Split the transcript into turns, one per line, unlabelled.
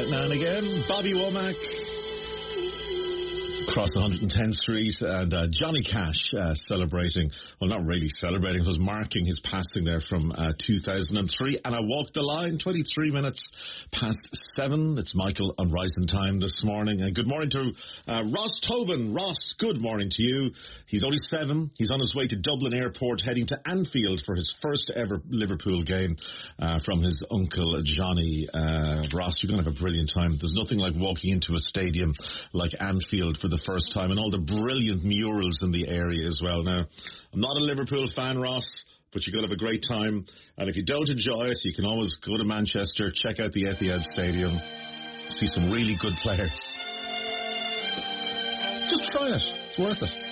Now and again, Bobby Womack across 110th Street, and Johnny Cash celebrating, well, not really celebrating, it was marking his passing there from 2003. And I walked the line, 23 minutes past 7. It's Michael on Rising Time this morning. And good morning to Ross Tobin. Ross, good morning to you. He's only 7. He's on his way to Dublin Airport, heading to Anfield for his first ever Liverpool game from his uncle Johnny. Ross, you're going to have a brilliant time. There's nothing like walking into a stadium like Anfield for the first time, and all the brilliant murals in the area as well. Now, I'm not a Liverpool fan, Ross, but you're going to have a great time. And if you don't enjoy it, you can always go to Manchester, check out the Etihad Stadium, see some really good players. Just try it. It's worth it.